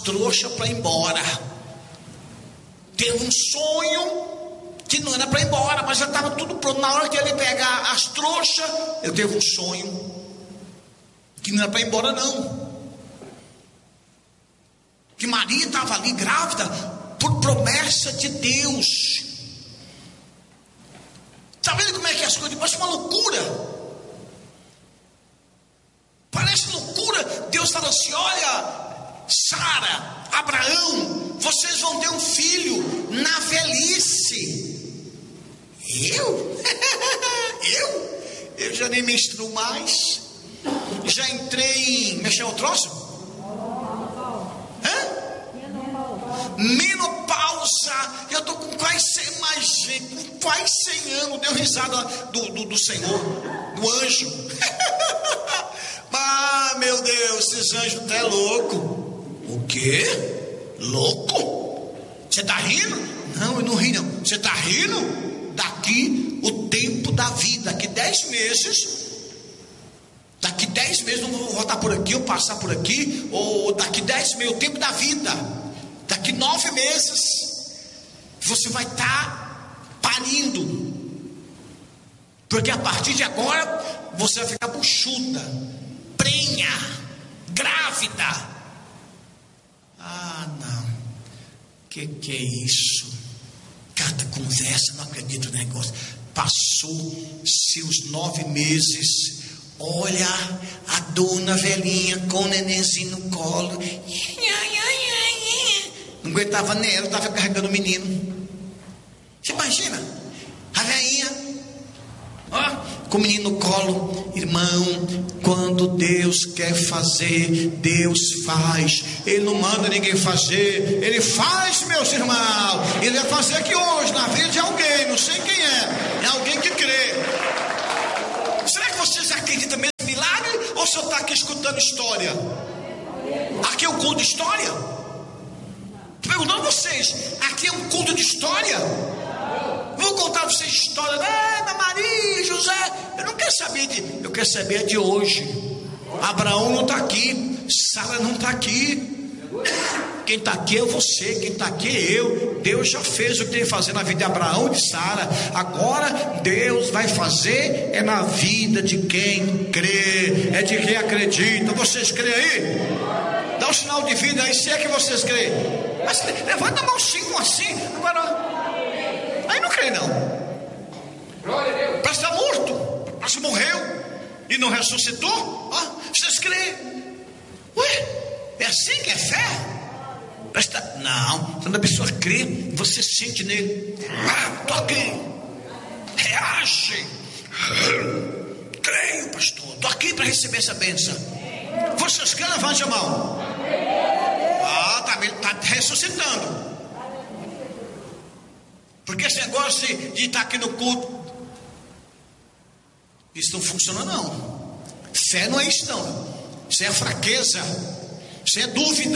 trouxas para ir embora. Teve um sonho que não era para ir embora, mas já estava tudo pronto. Na hora que ele pegar as trouxas, eu teve um sonho que não era para ir embora não. Que Maria estava ali grávida por promessa de Deus. Está vendo como é que as coisas? Parece uma loucura. Parece loucura. Deus fala assim: olha, Sara, Abraão, vocês vão ter um filho na velhice. Eu já nem menstruo mais. Já entrei em... mexer o troço? Menopausa. Eu estou com quase 100 anos. Deu risada do Senhor, do anjo. Ah, meu Deus, esses anjos até louco. O quê? Louco? Você está rindo? Não, eu não ri não. Você está rindo? Daqui o tempo da vida, daqui 10 meses. Daqui 10 meses, não vou voltar por aqui, ou passar por aqui, ou daqui 10 meses, o tempo da vida. Daqui 9 meses, você vai estar parindo. Porque a partir de agora, você vai ficar buchuda, prenha, grávida. Ah, não. Que é isso? Cada conversa, não acredito no negócio. Passou-se os 9 meses. Olha, a dona velhinha com o nenenzinho no colo. Não aguentava nem ela, estava carregando o menino. Você imagina? A velhinha, ó, com o menino no colo. Irmão, quando Deus quer fazer, Deus faz. Ele não manda ninguém fazer, Ele faz, meus irmãos. Ele vai fazer aqui hoje, na vida de alguém, não sei quem é alguém que crê. Será que vocês acreditam mesmo em milagre? Ou você está aqui escutando história? Aqui é um culto de história? Estou perguntando a vocês, aqui é um culto de história? Vou contar para vocês história da Maria, José. Eu não quero saber eu quero saber de hoje. Abraão não está aqui, Sara não está aqui. Quem está aqui é você, quem está aqui é eu. Deus já fez o que tem que fazer na vida de Abraão e de Sara. Agora Deus vai fazer é na vida de quem crê, é de quem acredita. Vocês creem aí? Dá um sinal de vida aí, se é que vocês creem. Mas levanta a mão assim. Agora, aí não crê não. Parece que está morto, parece que morreu e não ressuscitou. Vocês creem? Ué, é assim que é fé? Não, quando a pessoa crê, você sente nele. Toque, reage. Creio, pastor, estou aqui para receber essa bênção. Vocês creem? Levante a mão. Está ressuscitando. Porque esse negócio de estar aqui no culto, isso não funciona não. Fé não é isso não. Isso é fraqueza, isso é dúvida.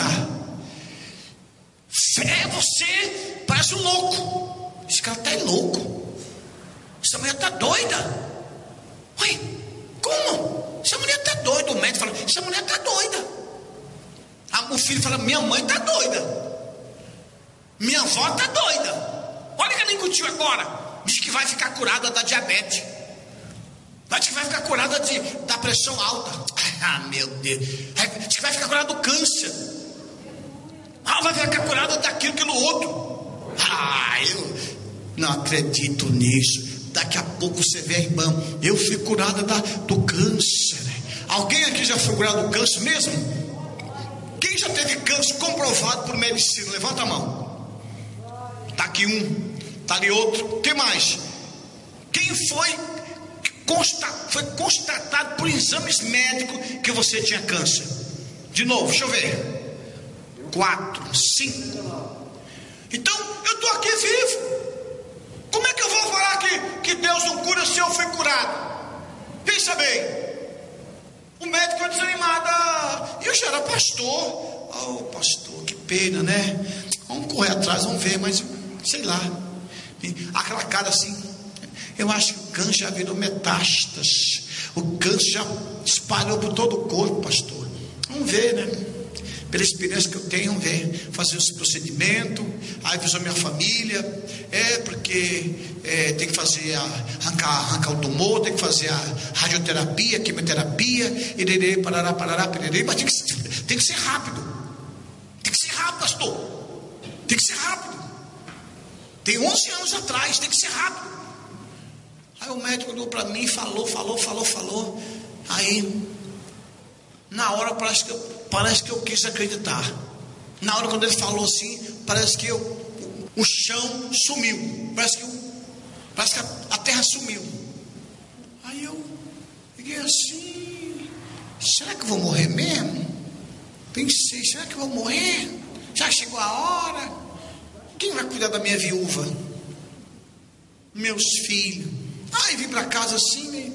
Fé, você parece um louco. Esse cara está louco. Essa mulher está doida. Ué, como? Essa mulher está doida. O médico fala, essa mulher está doida. O filho fala, minha mãe está doida. Minha avó está doida. Olha que ela incutiu agora. Diz que vai ficar curada da diabetes. Diz que vai ficar curada da pressão alta. Ah, meu Deus. Diz que vai ficar curada do câncer. Vai ficar curada daquilo outro. Eu não acredito nisso. Daqui a pouco você vê, irmão, eu fui curada do câncer. Alguém aqui já foi curado do câncer mesmo? Quem já teve câncer comprovado por medicina? Levanta a mão. Está aqui um, está ali outro. Quem mais? Quem foi constatado por exames médicos que você tinha câncer? De novo, deixa eu ver. 4, 5. Então eu estou aqui vivo. Como é que eu vou falar que Deus não cura se eu fui curado? Pensa bem. O médico é desanimado. Eu já era pastor. Pastor, que pena, né? Vamos correr atrás, vamos ver, mas sei lá. Aquela cara assim. Eu acho que o câncer já virou metástase. O câncer já espalhou por todo o corpo, pastor. Vamos ver, né? pela experiência que eu tenho, fazer esse procedimento. Aí avisou minha família, porque tem que fazer, arrancar o tumor, tem que fazer a radioterapia, quimioterapia, irerê, parará, pererê, mas tem que ser rápido. Tem que ser rápido, pastor. Tem que ser rápido. Tem 11 anos atrás, tem que ser rápido. Aí o médico olhou para mim, falou. Aí, na hora parece que eu quis acreditar. Na hora quando ele falou assim, parece que o chão sumiu. Parece que a terra sumiu. Aí eu fiquei assim, será que eu vou morrer mesmo? Pensei, será que eu vou morrer? Já chegou a hora. Quem vai cuidar da minha viúva? Meus filhos. Aí vim para casa assim.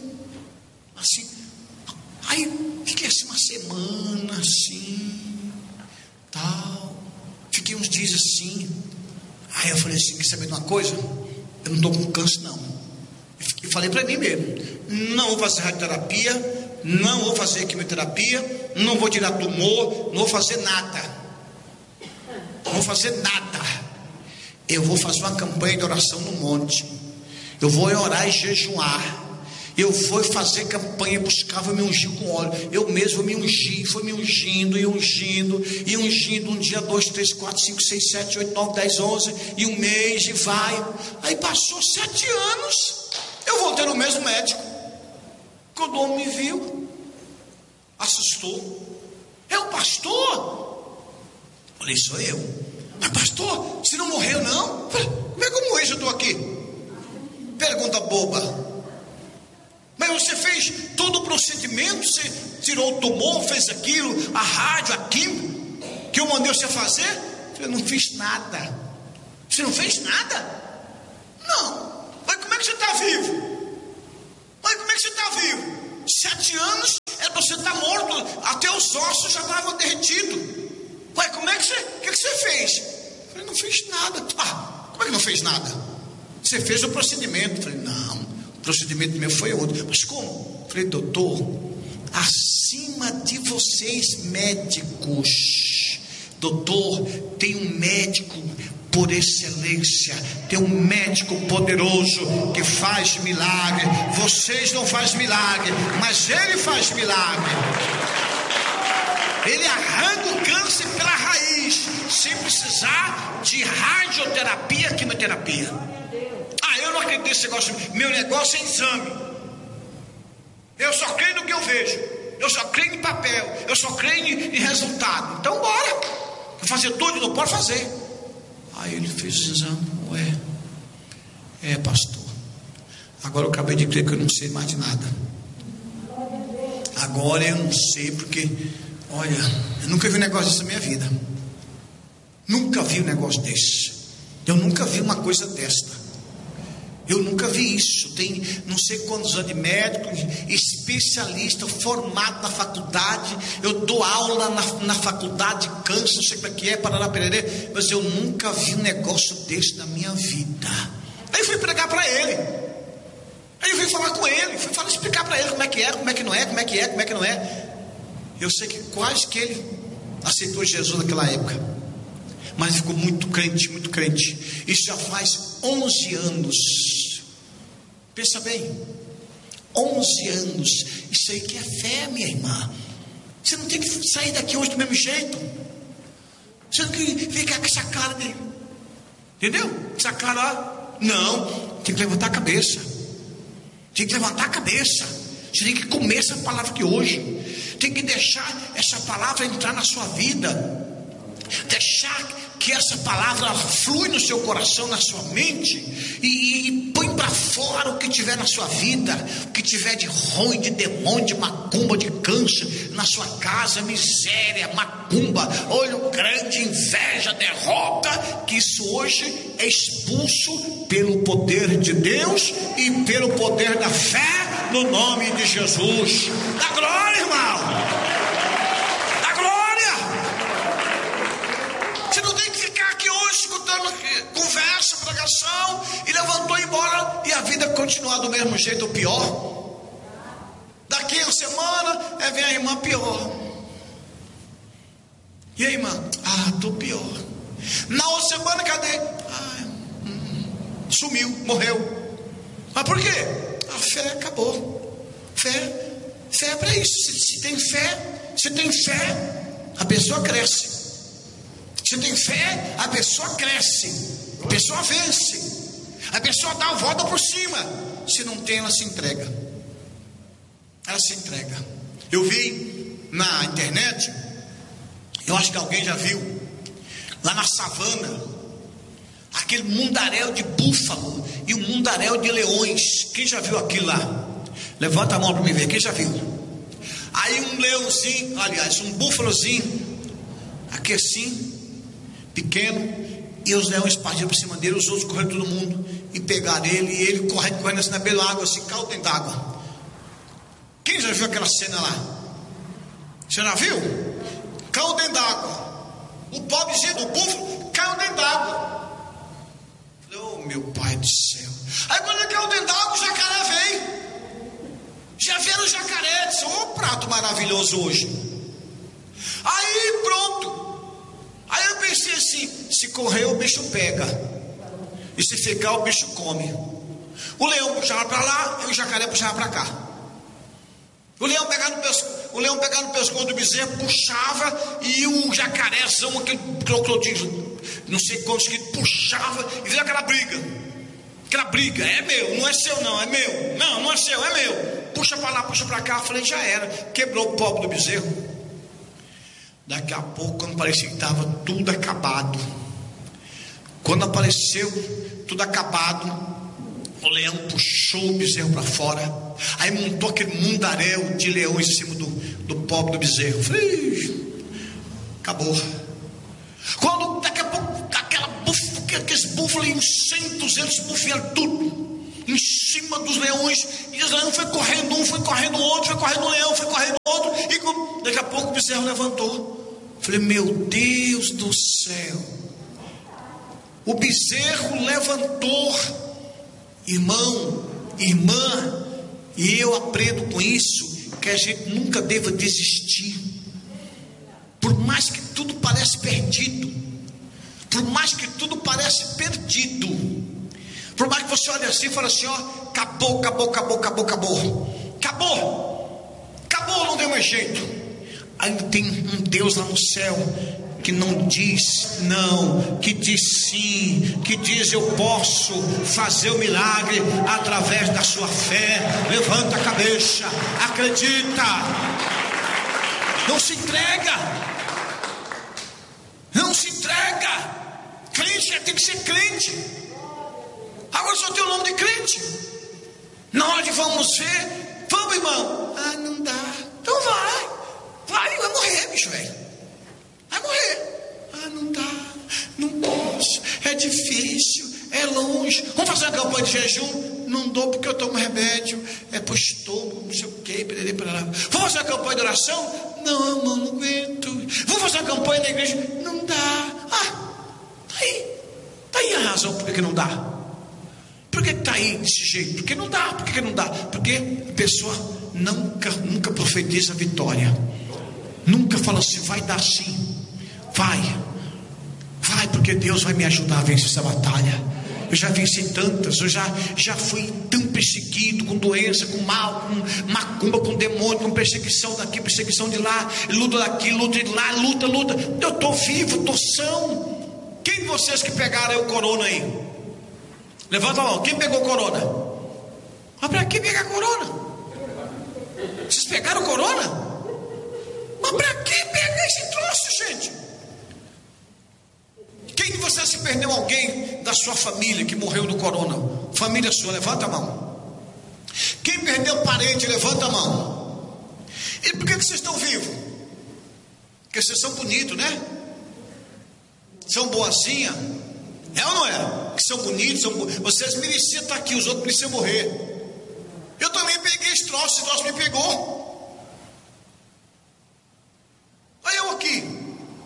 Aí fiquei assim uma semana assim, tal. Fiquei uns dias assim. Aí eu falei assim, quer saber de uma coisa? Eu não estou com câncer não. E falei para mim mesmo, não vou fazer radioterapia, não vou fazer quimioterapia, não vou tirar tumor, não vou fazer nada. Não vou fazer nada. Eu vou fazer uma campanha de oração no monte. Eu vou orar e jejuar. Eu vou fazer campanha, buscava me ungir com óleo. Eu mesmo me ungi, foi me ungindo. Um dia, 2, 3, 4, 5, 6, 7, 8, 9, 10, 11. E um mês e vai. Aí passou 7 anos. Eu voltei no mesmo médico. Quando o homem me viu, assustou. É o pastor? Falei, sou eu. Mas pastor, você não morreu não? Falei, como é que eu morri se eu estou aqui? Pergunta boba. Mas você fez todo o procedimento, você tirou o tumor, fez aquilo, a rádio, a quimio, que eu mandei você fazer? Eu falei, não fiz nada. Você não fez nada? Não. Mas como é que você está vivo? 7 anos era para você estar morto, até os ossos já estavam derretidos. Ué, como é que o que você fez? Eu falei, não fiz nada. Como é que não fez nada? Você fez o procedimento. Eu falei, não, o procedimento meu foi outro. Mas como? Eu falei, doutor, acima de vocês médicos, doutor, tem um médico por excelência, tem um médico poderoso que faz milagre. Vocês não fazem milagre, mas ele faz milagre. Ele arranca o câncer pela raiz, sem precisar de radioterapia, quimioterapia. Eu não acredito nesse negócio. Meu negócio é exame. Eu só creio no que eu vejo. Eu só creio em papel. Eu só creio em resultado. Então bora. Vou fazer tudo, não pode fazer. Aí ele fez o exame. Pastor, agora eu acabei de crer que eu não sei mais de nada. Agora eu não sei, porque olha, eu nunca vi um negócio desse na minha vida. Nunca vi um negócio desse. Eu nunca vi uma coisa desta. Eu nunca vi isso. Tem não sei quantos anos de médico, especialista, formado na faculdade. Eu dou aula na faculdade de câncer, não sei como é que é, parará, pererê, mas eu nunca vi um negócio desse na minha vida. Aí fui pregar para ele. Aí eu fui falar com ele, explicar para ele como é que é, como é que não é, como é que é, como é que não é. Eu sei que quase que ele aceitou Jesus naquela época, mas ficou muito crente. Isso já faz 11 anos. Pensa bem, 11 anos. Isso aí que é fé, minha irmã. Você não tem que sair daqui hoje do mesmo jeito. Você não tem que ficar com essa cara dele, entendeu? Essa cara, não. Tem que levantar a cabeça. Você tem que comer essa palavra aqui hoje. Tem que deixar essa palavra entrar na sua vida. Deixar que essa palavra flui no seu coração, na sua mente, e põe para fora o que tiver na sua vida, o que tiver de ruim, de demônio, de macumba, de câncer na sua casa, miséria, macumba, olho grande, inveja, derrota, que isso hoje é expulso pelo poder de Deus e pelo poder da fé, no nome de Jesus. Dá glória, irmão. Conversa, pregação, e levantou e embora, e a vida continuar do mesmo jeito ou pior. Daqui a uma semana vem a irmã pior. E aí, irmã? Tô pior. Na outra semana, cadê? Sumiu, morreu. Mas por quê? A fé acabou. Fé é para isso. Se tem fé, a pessoa cresce. Se tem fé, a pessoa cresce. A pessoa vence. A pessoa dá a volta por cima. Se não tem, ela se entrega. Ela se entrega. Eu vi na internet, eu acho que alguém já viu, lá na savana, aquele mundaréu de búfalo e um mundaréu de leões. Quem já viu aquilo lá? Levanta a mão para me ver. Quem já viu? Aí um leãozinho, aliás, um búfalozinho, aqui assim, pequeno, e os leões partiram por cima dele, os outros correram todo mundo e pegaram ele, e ele correndo assim na beira da água, assim, caiu dentro d'água. Quem já viu aquela cena lá? Você já viu? Caiu dentro d'água. O pobrezinho do búfalo caiu dentro d'água. Falei, oh meu pai do céu. Aí quando ele caiu dentro d'água, o jacaré veio. Já viram o jacaré? Disse, prato maravilhoso hoje. Aí pronto. Aí eu pensei assim, se correr o bicho pega, e se ficar o bicho come. O leão puxava para lá e o jacaré puxava para cá. O leão pegava no pescoço do bezerro, puxava, e o jacarézão, aquele crocodilo, não sei quantos que puxava, e veio aquela briga, é meu, não é seu não, é meu, não é seu, é meu, puxa para lá, puxa para cá. Eu falei, já era, quebrou o pobre do bezerro. Daqui a pouco, quando parecia que estava tudo acabado, quando apareceu tudo acabado, o leão puxou o bezerro para fora. Aí montou aquele mundaréu de leões em cima do pobre do bezerro. Falei, acabou. Quando daqui a pouco aqueles búfalos, uns 100, 200 búfalos vieram tudo em cima dos leões, e os leões foi correndo, um foi correndo o outro, foi correndo o leão, foi correndo o outro, e daqui a pouco o bezerro levantou. Falei, meu Deus do céu, o bezerro levantou. Irmão, irmã, e eu aprendo com isso que a gente nunca deva desistir. Por mais que tudo pareça perdido, por mais que tudo pareça perdido, por mais que você olhe assim e fale assim, acabou, não deu mais jeito. Ainda tem um Deus lá no céu que não diz não, que diz sim, que diz eu posso fazer o milagre através da sua fé. Levanta a cabeça, acredita, não se entrega, crente tem que ser crente. Agora só tem o nome de crente. Na hora de vamos ver, vamos, irmão, não dá, então vai morrer, bicho velho. Vai morrer. Não dá, não posso, é difícil, é longe. Vamos fazer uma campanha de jejum? Não dou porque eu tomo remédio, é pro estômago, não sei o que, Vamos fazer uma campanha de oração? Não, não aguento. Vamos fazer uma campanha na igreja? Não dá. Tá aí a razão por que não dá. Por que tá aí desse jeito? Porque não dá. Por que não dá? Porque a pessoa nunca profetiza vitória. Nunca fala assim, vai dar sim. Vai, porque Deus vai me ajudar a vencer essa batalha. Eu já venci tantas, eu já fui tão perseguido, com doença, com mal, com macumba, com demônio, com perseguição daqui, perseguição de lá, luta daqui, luta de lá, luta. Eu estou vivo, estou são. Quem de vocês que pegaram aí o corona aí? Levanta a mão, quem pegou corona? Mas para que pegar corona? Vocês pegaram corona? Mas para que pegar esse troço, gente? Quem de vocês se perdeu alguém da sua família que morreu do corona? Família sua, levanta a mão. Quem perdeu parente, levanta a mão. E por que vocês estão vivos? Porque vocês são bonitos, né? São boazinha. É ou não é? Que são bonitos, vocês mereciam estar aqui, os outros mereciam morrer. Eu também peguei esse troço me pegou. Olha eu aqui.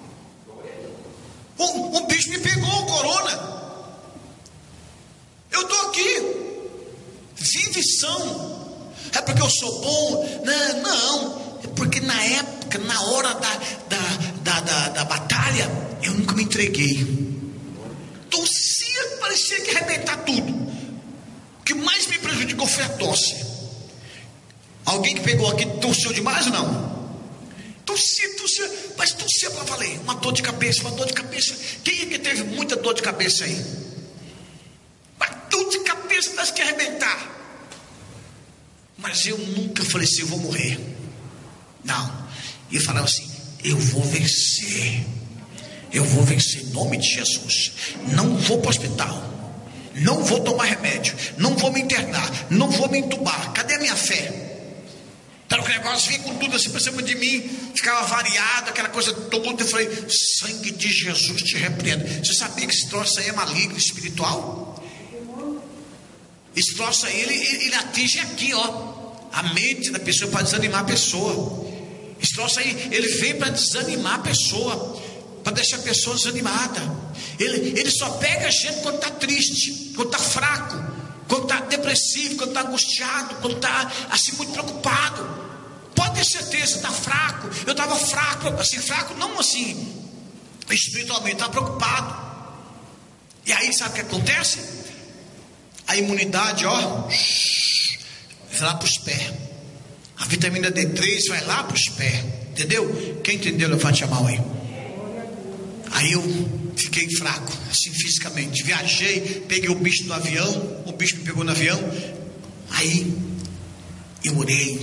Um bicho me pegou, o corona. Eu estou aqui. Vivição. É porque eu sou bom? Não. É porque na época, na hora da batalha, eu nunca me entreguei. Tossia, parecia que ia arrebentar tudo. O que mais me prejudicou foi a tosse. Alguém que pegou aqui tossiu demais ou não? Tossia, mas tossia para valer. Uma dor de cabeça. Quem é que teve muita dor de cabeça aí? Uma dor de cabeça, parece que ia arrebentar. Mas eu nunca falei assim, eu vou morrer. Não. E eu falava assim, eu vou vencer. Eu vou vencer em nome de Jesus. Não vou para o hospital. Não vou tomar remédio. Não vou me internar. Não vou me entubar. Cadê a minha fé? Então o negócio vinha com tudo assim para cima de mim. Ficava variado, aquela coisa toda. Eu falei, sangue de Jesus te repreenda. Você sabia que esse troço aí é maligno espiritual? Esse troço aí, ele atinge aqui, ó, a mente da pessoa, para desanimar a pessoa. Esse troço aí, ele vem para desanimar a pessoa, para deixar a pessoa desanimada. Ele só pega a gente quando está triste, quando está fraco, quando está depressivo, quando está angustiado, quando está assim muito preocupado. Pode ter certeza, está fraco. Eu estava fraco, assim, fraco não assim espiritualmente, estava preocupado. E aí sabe o que acontece? A imunidade, ó, vai lá para os pés. A vitamina D3 vai lá para os pés. Entendeu? Quem entendeu, levante a mão aí. Aí eu fiquei fraco, assim, fisicamente. Viajei, peguei o bicho no avião. O bicho me pegou no avião. Aí eu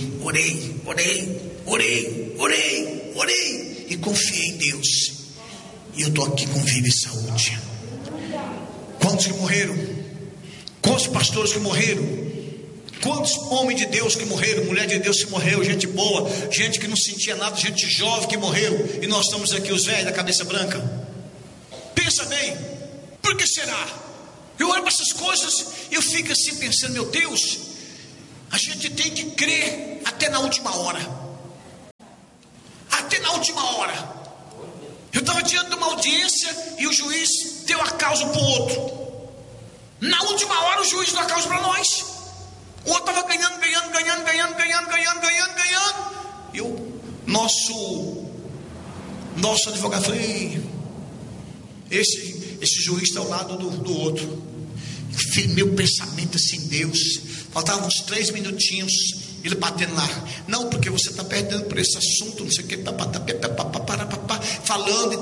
orei e confiei em Deus. E eu estou aqui com vida e saúde. Quantos que morreram? Quantos pastores que morreram? Quantos homens de Deus que morreram? Mulher de Deus que morreu, gente boa, gente que não sentia nada, gente jovem que morreu. E nós estamos aqui, os velhos da cabeça branca. Pensa bem, por que será? Eu olho para essas coisas e eu fico assim pensando, meu Deus, a gente tem que crer até na última hora. Até na última hora. Eu estava diante de uma audiência e o juiz deu a causa para o outro. Na última hora o juiz deu a causa para nós. O outro estava ganhando. E o nosso advogado falou, esse juiz está ao lado do outro. Meu pensamento assim, Deus. Faltavam uns 3 minutinhos, ele batendo lá. Não, porque você está perdendo por esse assunto, não sei o que, falando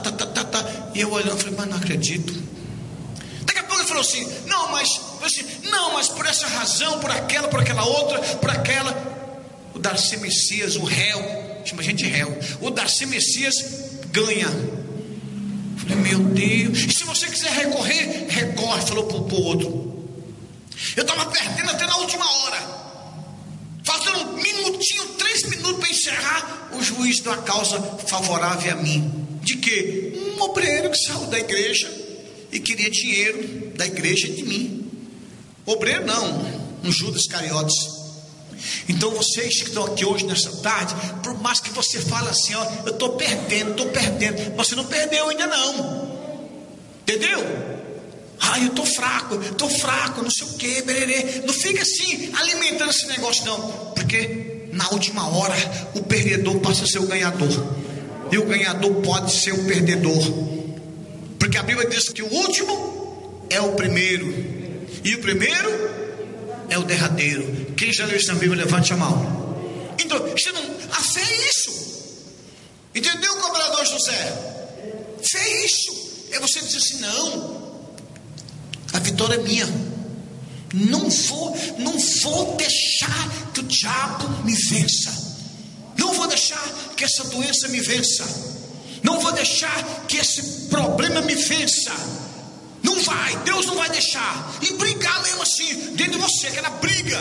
e eu olhando, falei, mas não acredito. Daqui a pouco ele falou assim, não, mas por essa razão, por aquela outra, por aquela. O Darcy Messias, o réu, chama a gente de réu. O Darcy Messias ganha. Falei, meu Deus. E se você quiser recorrer, recorre. Falou pro outro. Eu estava perdendo até na última hora. Faltando 1 minutinho, 3 minutos para encerrar. O juiz deu a causa favorável a mim. De quê? Um obreiro que saiu da igreja e queria dinheiro da igreja de mim. Obreiro não, um Judas Iscariotes. Então vocês que estão aqui hoje nessa tarde, por mais que você fale assim, ó, eu estou perdendo, você não perdeu ainda não. Entendeu? Eu estou fraco, não sei o que, bererê. Não fica assim alimentando esse negócio não, porque na última hora o perdedor passa a ser o ganhador, e o ganhador pode ser o perdedor, porque a Bíblia diz que o último é o primeiro, e o primeiro é o derradeiro. Quem já leu isso na Bíblia, levante a mão. Então, a fé é isso. Entendeu, cobrador José? Fé é isso. É você dizer assim, não, a vitória é minha. Não vou deixar que o diabo me vença. Não vou deixar que essa doença me vença. Não vou deixar que esse problema me vença. Não vai, Deus não vai deixar. E brigar mesmo assim, dentro de você, aquela briga,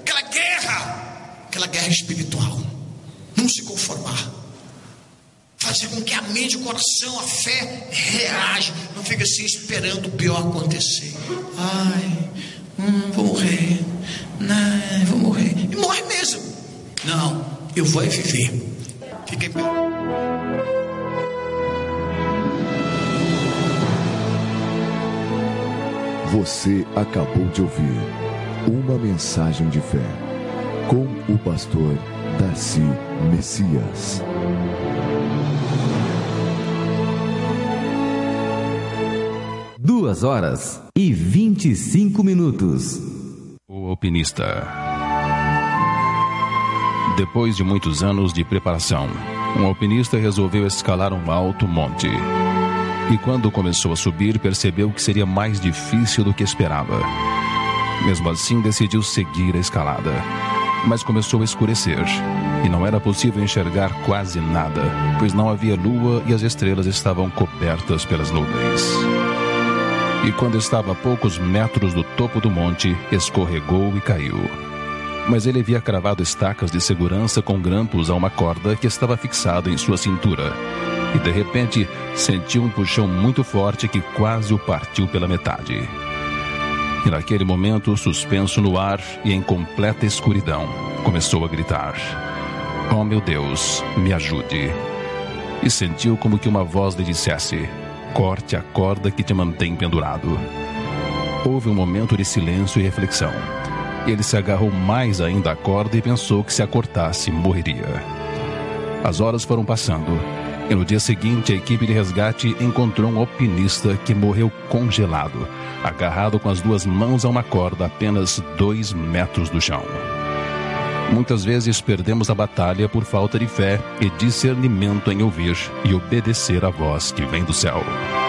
aquela guerra espiritual. Não se conformar. Fazer com que a mente, o coração, a fé reage. Não fica assim esperando o pior acontecer. Vou morrer. Não, vou morrer. E morre mesmo. Não, eu vou viver. Fica em pé. Você acabou de ouvir uma mensagem de fé com o pastor Darcy Messias. 2h25. O alpinista. Depois de muitos anos de preparação, um alpinista resolveu escalar um alto monte. E quando começou a subir, percebeu que seria mais difícil do que esperava. Mesmo assim, decidiu seguir a escalada. Mas começou a escurecer, e não era possível enxergar quase nada, pois não havia lua e as estrelas estavam cobertas pelas nuvens. E quando estava a poucos metros do topo do monte, escorregou e caiu. Mas ele havia cravado estacas de segurança com grampos a uma corda que estava fixada em sua cintura. E de repente, sentiu um puxão muito forte que quase o partiu pela metade. E naquele momento, suspenso no ar e em completa escuridão, começou a gritar: "Oh meu Deus, me ajude!" E sentiu como que uma voz lhe dissesse: "Corte a corda que te mantém pendurado." Houve um momento de silêncio e reflexão. Ele se agarrou mais ainda à corda e pensou que se a cortasse, morreria. As horas foram passando, e no dia seguinte a equipe de resgate encontrou um alpinista que morreu congelado, agarrado com as duas mãos a uma corda a apenas 2 metros do chão. Muitas vezes perdemos a batalha por falta de fé e discernimento em ouvir e obedecer à voz que vem do céu.